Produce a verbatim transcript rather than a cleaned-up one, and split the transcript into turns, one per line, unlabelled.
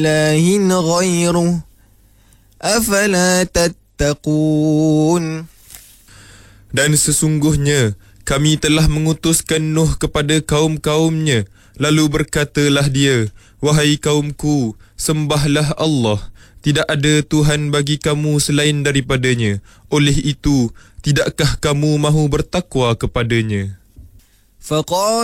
إله غيره أفلا تتقون.
Dan sesungguhnya kami telah mengutuskan Nuh kepada kaum-kaumnya, lalu berkatalah dia, wahai kaumku, sembahlah Allah, tidak ada Tuhan bagi kamu selain daripadanya, oleh itu tidakkah kamu mahu bertakwa kepadanya?
فقال